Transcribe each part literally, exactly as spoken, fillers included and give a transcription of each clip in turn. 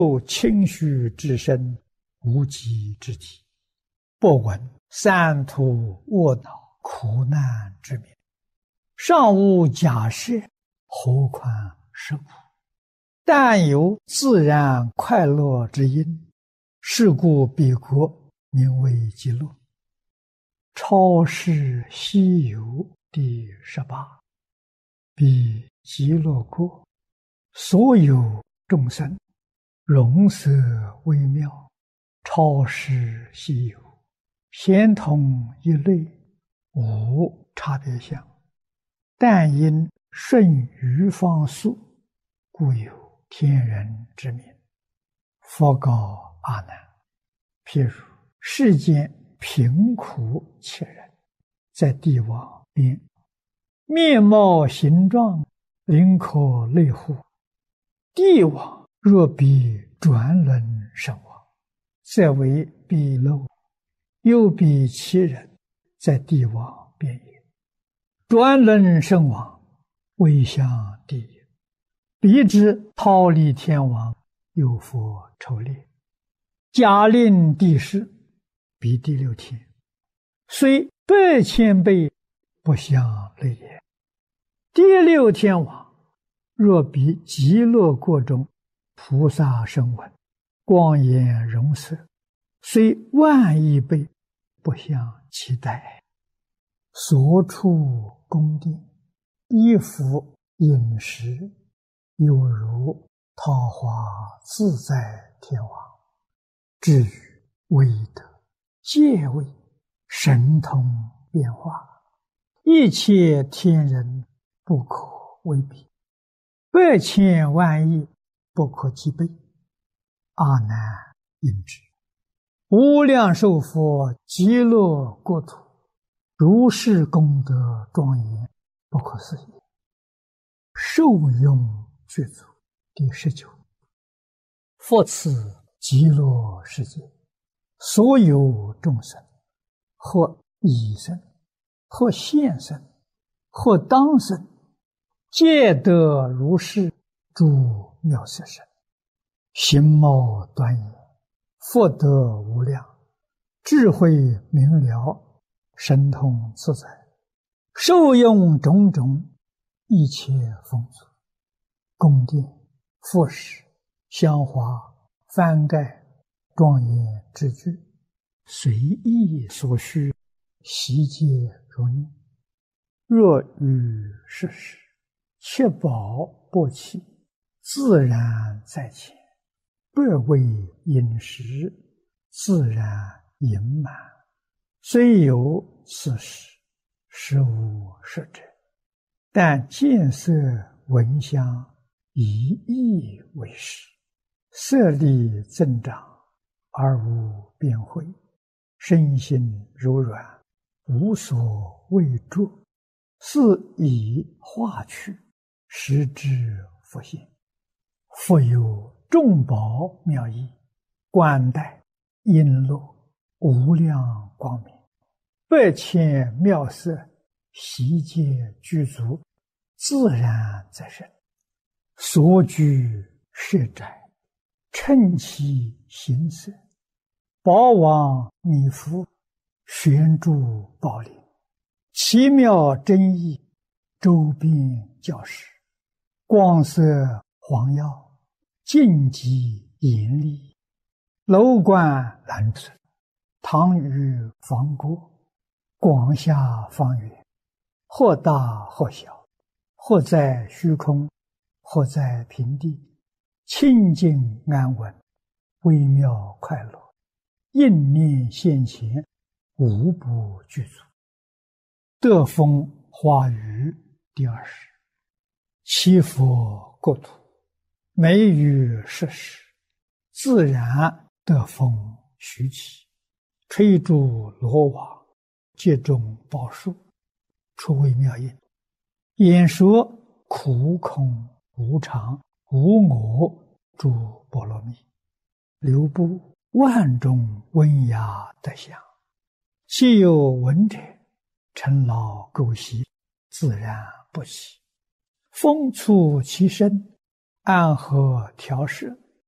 清虚之身，无极之体，不闻三途卧恼苦难之名，尚无假设，何况是故？但有自然快乐之因，是故彼国名为极乐。超世西游第十八。彼极乐国，所有众生容色微妙，超世西游，咸同一类，无差别相。但因顺于方速，故有天人之名。佛告阿难：譬如世间贫苦切人，在地网边，面貌形状，灵可类乎？地网若比转轮身亡，则为彼漏；又比其人，在地网边也。转轮身亡，未向地也。彼之忉利天王，有佛抽列，假令地势，彼第六天，虽百千倍，不相类也。第六天王，若比极乐国中菩萨声闻，光颜容色，虽万亿倍，不相期待。所处宫殿，衣服饮食，有如桃花自在天王。至于威德、戒位、神通变化，一切天人不可为比，百千万亿不可计备。阿难应知，无量寿佛极乐国土，如是功德庄严，不可思议。受用具足第十九。复此极乐世界，所有众生，或已生，或现生，或当生，皆得如是诸妙色身，形貌端严，福德无量，智慧明了，神通自在，受用种种一切丰足，宫殿、服饰、香花、幡盖、庄严之具，随意所需，悉皆如念。若遇世事，切宝不起，自然在前，不为饮食，自然盈满。虽有此事，实无实者，但见色闻香，以意为实，色力增长，而无边慧，身心柔软，无所畏著，是以化去，实之复现。复有众宝妙义，冠带璎珞，无量光明，百千妙色，悉皆具足，自然在身。所居舍宅，称其形色，宝王弥覆，悬诸宝林，奇妙真意，周边教室，光色黄耀，净极严厉，楼观蓝色，堂宇房郭，广厦方圆，或大或小，或在虚空，或在平地，清净安稳，微妙快乐，应念现前，无不具足。得风花雨第二十。其佛国土，每于世时，自然得风徐起，吹诸罗网，皆中宝树，出微妙音，演说苦空无常无我诸波罗蜜，流布万种温雅德相，既有闻者，尘劳垢习，自然不起。风促其身，安和调摄，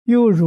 又如